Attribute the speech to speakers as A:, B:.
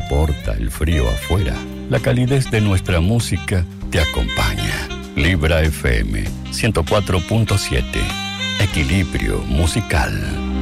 A: importa el frío afuera, la calidez de nuestra música te acompaña. Libra FM 104.7. Equilibrio musical.